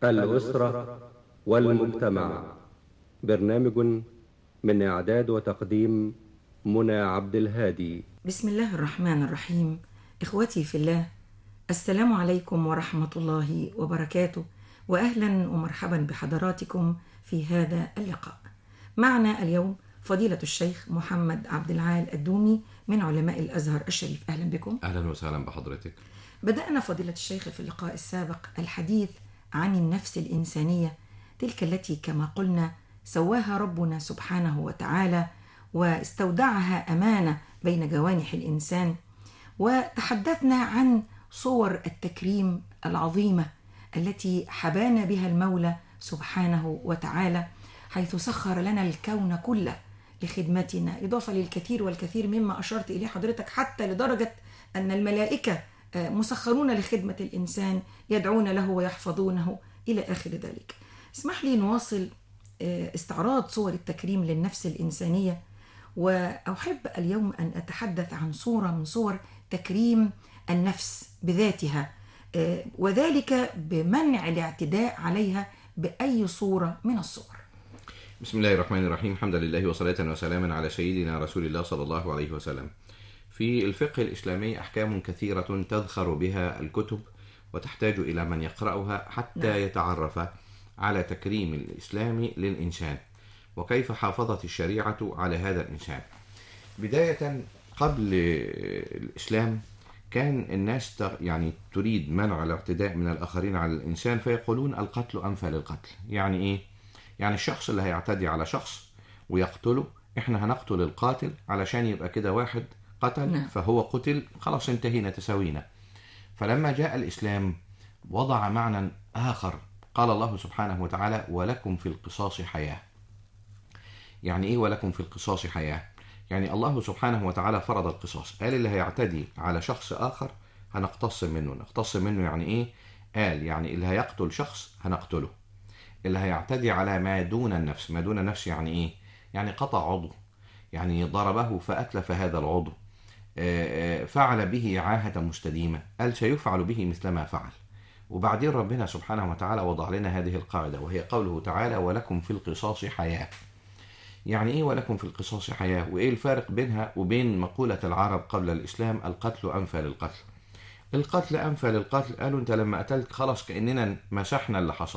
الأسرة والمجتمع. برنامج من إعداد وتقديم منى عبد الهادي. بسم الله الرحمن الرحيم. إخوتي في الله، السلام عليكم ورحمة الله وبركاته، وأهلا ومرحبا بحضراتكم في هذا اللقاء. معنا اليوم فضيلة الشيخ محمد عبد العال الدومي من علماء الأزهر الشريف. أهلا بكم. أهلا وسهلا بحضرتك. بدأنا فضيلة الشيخ في اللقاء السابق الحديث عن النفس الإنسانية، تلك التي كما قلنا سواها ربنا سبحانه وتعالى واستودعها أمانة بين جوانح الإنسان، وتحدثنا عن صور التكريم العظيمة التي حبانا بها المولى سبحانه وتعالى، حيث سخر لنا الكون كله لخدمتنا، إضافة للكثير والكثير مما أشرت إليه حضرتك، حتى لدرجة أن الملائكة مسخرون لخدمة الإنسان، يدعون له ويحفظونه إلى آخر ذلك. اسمح لي نواصل استعراض صور التكريم للنفس الإنسانية، وأحب اليوم أن أتحدث عن صورة من صور تكريم النفس بذاتها، وذلك بمنع الاعتداء عليها بأي صورة من الصور. بسم الله الرحمن الرحيم. حمدا لله وصلاة وسلاما على سيدنا رسول الله صلى الله عليه وسلم. في الفقه الإسلامي أحكام كثيرة تذخر بها الكتب وتحتاج إلى من يقرأها حتى يتعرف على تكريم الإسلام للإنسان وكيف حافظت الشريعة على هذا الإنسان. بداية قبل الإسلام كان الناس تريد منع الاعتداء من الآخرين على الإنسان، فيقولون القتل أنفى للقتل. يعني إيه؟ يعني الشخص اللي هيعتدي على شخص ويقتله، إحنا هنقتل القاتل علشان يبقى كده واحد قتل فهو قتل، خلاص انتهينا تساوينا. فلما جاء الإسلام وضع معنى آخر، قال الله سبحانه وتعالى ولكم في القصاص حياة. يعني إيه ولكم في القصاص حياة؟ يعني الله سبحانه وتعالى فرض القصاص، قال اللي هيعتدي على شخص آخر هنقتص منه. نقتص منه يعني إيه؟ قال يعني اللي هيقتل شخص هنقتله، اللي هيعتدي على ما دون النفس. ما دون النفس يعني إيه؟ يعني قطع عضو، يعني ضربه فأتلف هذا العضو، فعل به عاهة مستديمة، قال سيفعل به مثل ما فعل. وبعدين ربنا سبحانه وتعالى وضع لنا هذه القاعدة، وهي قوله تعالى ولكم في القصاص حياة. يعني إيه ولكم في القصاص حياة؟ وإيه الفارق بينها وبين مقولة العرب قبل الإسلام القتل أنفى للقتل؟ القتل أنفى للقتل، قالوا أنت لما قتلت خلاص كأننا مسحنا اللي حصل.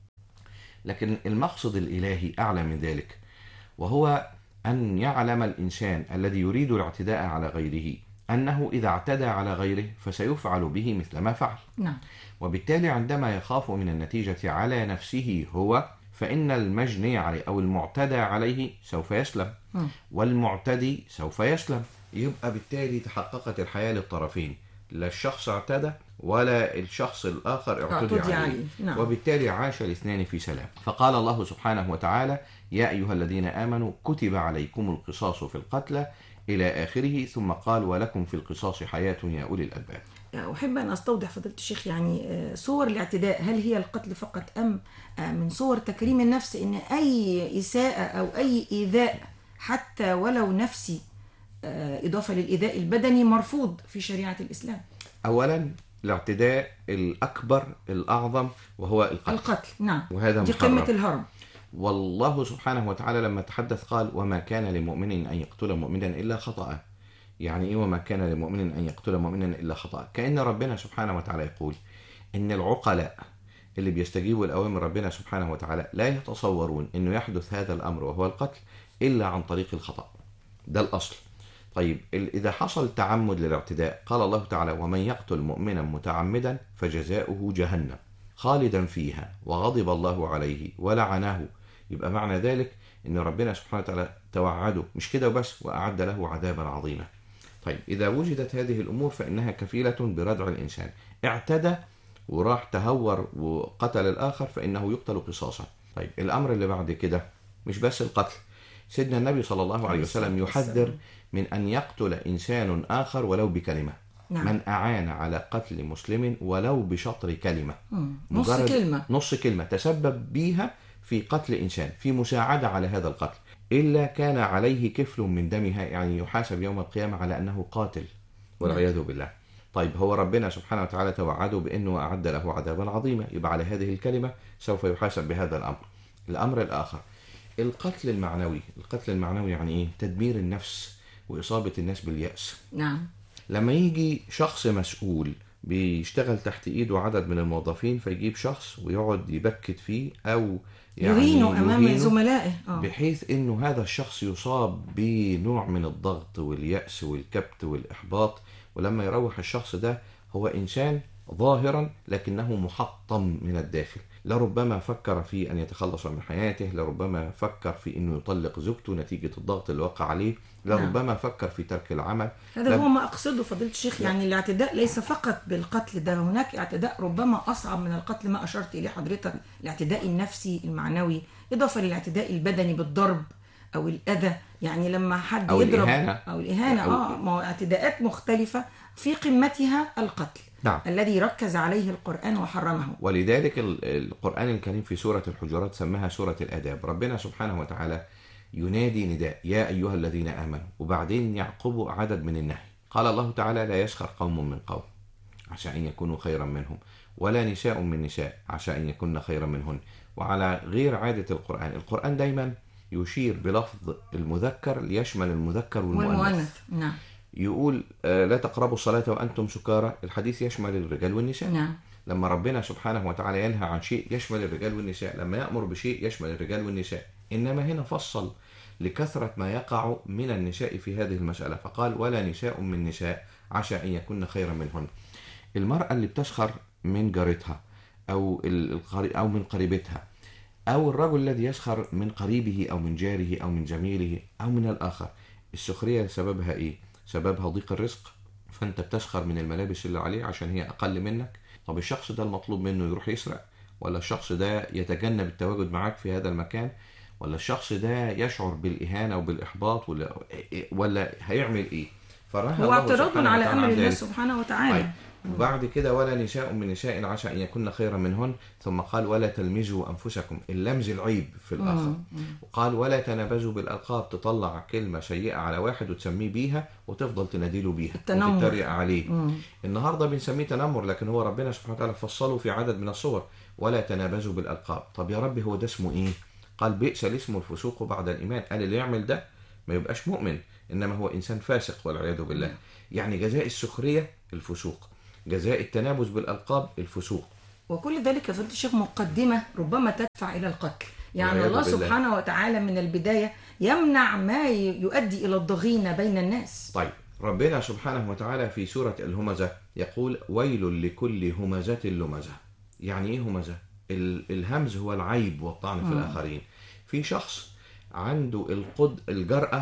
لكن المقصد الإلهي أعلى من ذلك، وهو أن يعلم الإنسان الذي يريد الاعتداء على غيره أنه إذا اعتدى على غيره فسيفعل به مثل ما فعل. وبالتالي عندما يخاف من النتيجة على نفسه هو، فإن المجني عليه أو المعتدى عليه سوف يسلم، والمعتدي سوف يسلم. يبقى بالتالي تحققت الحياة للطرفين، لا الشخص اعتدى ولا الشخص الآخر اعتدي عليه. وبالتالي عاش الاثنان في سلام. فقال الله سبحانه وتعالى يا أيها الذين آمنوا كتب عليكم القصاص في القتلى إلى آخره، ثم قال ولكم في القصاص حياة يا أولي الألباب. أحب أن أستوضح فضيلة الشيخ، يعني صور الاعتداء هل هي القتل فقط أم من صور تكريم النفس إن أي إساءة أو أي إيذاء حتى ولو نفسي إضافة للإيذاء البدني مرفوض في شريعة الإسلام؟ أولا الاعتداء الأكبر الأعظم وهو القتل. نعم، وهذا دي قمة الهرم. والله سبحانه وتعالى لما تحدث قال وما كان لمؤمن أن يقتل مؤمنا إلا خطأ. يعني إيه وما كان لمؤمن أن يقتل مؤمنا إلا خطأ؟ كأن ربنا سبحانه وتعالى يقول إن العقلاء اللي بيستجيبوا لأوامر ربنا سبحانه وتعالى لا يتصورون إنه يحدث هذا الأمر وهو القتل إلا عن طريق الخطأ. ده الأصل. طيب إذا حصل تعمد للاعتداء، قال الله تعالى ومن يقتل مؤمنا متعمدا فجزاؤه جهنم خالدا فيها وغضب الله عليه ولعنه. يبقى معنى ذلك إن ربنا سبحانه وتعالى توعده، مش كده وبس، وأعد له عذابا عظيما. طيب إذا وجدت هذه الأمور فإنها كفيلة بردع الإنسان. اعتدى وراح تهور وقتل الآخر فإنه يقتل قصاصا. طيب الأمر اللي بعد كده مش بس القتل، سيدنا النبي صلى الله عليه وسلم يحذر من أن يقتل إنسان آخر ولو بكلمة. من أعان على قتل مسلم ولو بشطر كلمة، نص كلمة تسبب بيها في قتل إنسان، في مساعدة على هذا القتل، إلا كان عليه كفل من دمها، يعني يحاسب يوم القيامة على أنه قاتل والعياذ بالله. طيب هو ربنا سبحانه وتعالى توعده بأنه أعد له عذابا عظيما، يبقى على هذه الكلمة سوف يحاسب بهذا الأمر. الأمر الآخر القتل المعنوي. القتل المعنوي يعني إيه؟ تدمير النفس وإصابة الناس باليأس. نعم. لما يجي شخص مسؤول بيشتغل تحت إيده عدد من الموظفين، فيجيب شخص ويقعد يبكت فيه أو يعني يهينه أمام زملائه بحيث إنه هذا الشخص يصاب بنوع من الضغط واليأس والكبت والإحباط. ولما يروح الشخص ده هو إنسان ظاهرا لكنه محطم من الداخل، لربما فكر في أن يتخلص من حياته، لربما فكر في أنه يطلق زوجته نتيجة الضغط اللي وقع عليه، لربما فكر في ترك العمل. هذا هو ما أقصده فضيلة الشيخ. يعني الاعتداء ليس فقط بالقتل، ده هناك اعتداء ربما أصعب من القتل، ما أشرت إليه حضرتك، الاعتداء النفسي المعنوي، إضافة للاعتداء البدني بالضرب أو الأذى. يعني لما حد أو يضرب الإهانة ما هو اعتداءات مختلفة في قمتها القتل. نعم. الذي ركز عليه القرآن وحرمه. ولذلك القرآن الكريم في سورة الحجرات سماها سورة الآداب. ربنا سبحانه وتعالى ينادي نداء يا أيها الذين آمنوا، وبعدين يعقب عدد من النهي. قال الله تعالى لا يسخر قوم من قوم عسى أن يكونوا خيرا منهم، ولا نساء من نساء عسى أن يكون خيرا منهن. وعلى غير عادة القرآن دايما يشير بلفظ المذكر ليشمل المذكر والمؤنث. نعم. يقول لا تقربوا الصلاة وأنتم سكارى، الحديث يشمل الرجال والنساء. نعم. لما ربنا سبحانه وتعالى ينهى عن شيء يشمل الرجال والنساء، لما يأمر بشيء يشمل الرجال والنساء. إنما هنا فصل لكثرة ما يقع من النساء في هذه المسألة، فقال ولا نساء من نساء عسى أن يكون خيرا منهن. المرأة اللي بتسخر من جارتها أو من قريبتها، أو الرجل الذي يسخر من قريبه أو من جاره أو من زميله أو من الآخر، السخرية سببها إيه؟ سببها ضيق الرزق، فأنت بتسخر من الملابس اللي عليه عشان هي أقل منك. طب الشخص ده المطلوب منه يروح يسرق، ولا الشخص ده يتجنب التواجد معاك في هذا المكان، ولا الشخص ده يشعر بالإهانة وبالإحباط، ولا هيعمل إيه؟ هو اعتراض على أمر الله سبحانه وتعالى. طيب. وبعد كده ولا نساء من نساء عسى أن يكون خيرا منهن، ثم قال ولا تلمزوا أنفسكم، اللمز العيب في الآخر. وقال ولا تنابزوا بالألقاب، تطلع كلمة سيئة على واحد وتسميه بيها وتفضل تناديله بيها وتتريق عليه. النهاردة بنسميه تنمر، لكن هو ربنا سبحانه وتعالى فصله في عدد من الصور ولا تنابزوا بالألقاب. طب يا رب هو ده اسمه إيه؟ قال بئس الاسم الفسوق بعد الإيمان. قال اللي يعمل ده ما يبقاش مؤمن، إنما هو إنسان فاسق والعياذ بالله. يعني جزاء السخرية الفسوق، جزاء التنابز بالألقاب الفسوق. وكل ذلك يا فضيلة الشيخ مقدمة ربما تدفع إلى القتل. يعني الله سبحانه وتعالى من البداية يمنع ما يؤدي إلى الضغينة بين الناس. طيب ربنا سبحانه وتعالى في سورة الهمزة يقول ويل لكل همزة لمزة. يعني إيه همزة؟ الهمز هو العيب والطعن في الآخرين. في شخص عنده الجرأة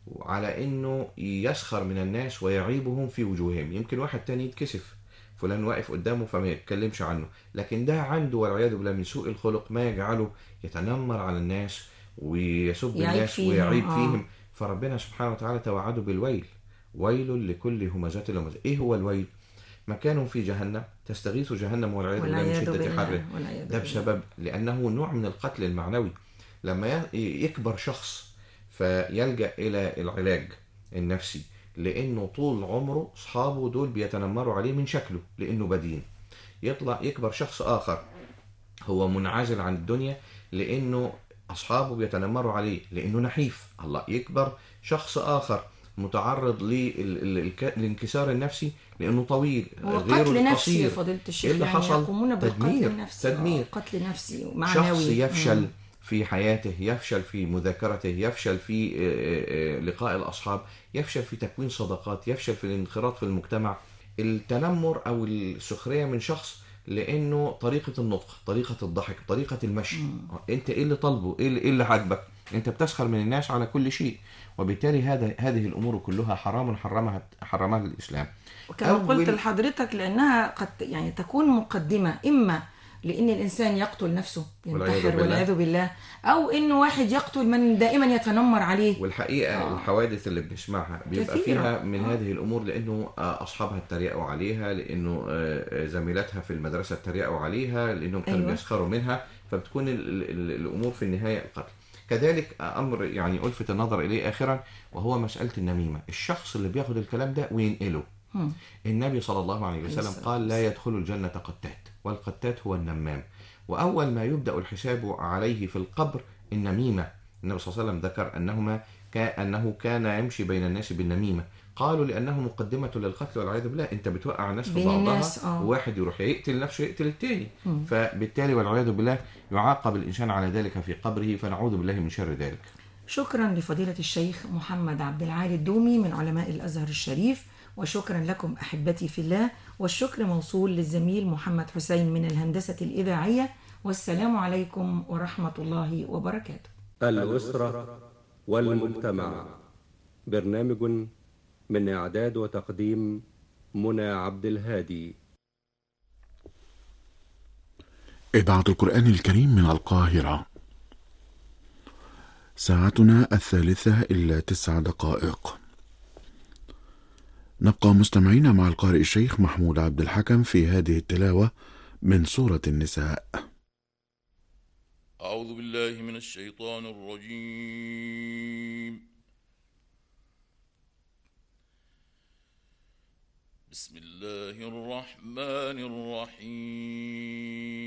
على انه يسخر من الناس ويعيبهم في وجوههم. يمكن واحد تاني يتكسف، فلان واقف قدامه فما يتكلمش عنه، لكن ده عنده والعياذ بالله من سوء الخلق ما يجعله يتنمر على الناس ويسب الناس ويعيب فيهم. فربنا سبحانه وتعالى توعده بالويل، ويل لكل همزة لمزة. ايه هو الويل؟ مكان في جهنم تستغيث جهنم والعياذ بالله من شدة حره. ده بسبب لأنه نوع من القتل المعنوي. لما يكبر شخص فيلجأ إلى العلاج النفسي، لأنه طول عمره أصحابه دول بيتنمروا عليه من شكله لأنه بدين. يكبر شخص آخر هو منعزل عن الدنيا لأنه أصحابه بيتنمروا عليه لأنه نحيف. الله. يكبر شخص آخر متعرض للانكسار النفسي لأنه طويل غير قتل نفسي يا فضيلة الشيخ. اللي يعني حصل يقومون تدمير. قتل نفسي ومعنوي. شخص يفشل في حياته، يفشل في مذاكرته، يفشل في لقاء الأصحاب، يفشل في تكوين صداقات، يفشل في الانخراط في المجتمع. التنمر أو السخرية من شخص لأنه طريقة النطق، طريقة الضحك، طريقة المشي. أنت إيه اللي طالبه؟ إيه اللي عاجبك؟ أنت بتسخر من الناس على كل شيء. وبالتالي هذه الأمور كلها حرام حرمها الإسلام. وكما قلت لحضرتك لأنها قد يعني تكون مقدمة إما لأن الإنسان يقتل نفسه ينتحر والعياذ بالله، أو إنه واحد يقتل من دائما يتنمر عليه. والحقيقة الحوادث اللي بنسمعها بيبقى فيها من هذه الأمور، لأنه أصحابها اتريقوا عليها، لأنه زميلاتها في المدرسة اتريقوا عليها، لأنهم كانوا يسخروا منها، فبتكون الأمور في النهاية القتل. كذلك أمر يعني ألفت النظر إليه آخرا وهو مسألة النميمة. الشخص اللي بياخد الكلام ده وينقله النبي صلى الله عليه وسلم قال لا يدخل الجنة قتات، والقتات هو النمام. وأول ما يبدأ الحساب عليه في القبر النميمة. النبي صلى الله عليه وسلم ذكر أنه كان يمشي بين الناس بالنميمة. قالوا لأنه مقدمة للقتل والعياذ بالله، أنت بتوقع الناس في بعضها، وواحد يروح يقتل نفسه يقتل التاني، فبالتالي والعياذ بالله يعاقب الإنسان على ذلك في قبره، فنعوذ بالله من شر ذلك. شكرا لفضيلة الشيخ محمد عبد العالي الدومي من علماء الأزهر الشريف، وشكرا لكم أحبتي في الله، والشكر موصول للزميل محمد حسين من الهندسة الإذاعية. والسلام عليكم ورحمة الله وبركاته. الأسرة والمجتمع، برنامج من إعداد وتقديم منى عبد الهادي. إذاعة القرآن الكريم من القاهرة، ساعتنا 3:09. نبقى مستمعين مع القارئ الشيخ محمود عبد الحكم في هذه التلاوة من سورة النساء. أعوذ بالله من الشيطان الرجيم. بسم الله الرحمن الرحيم.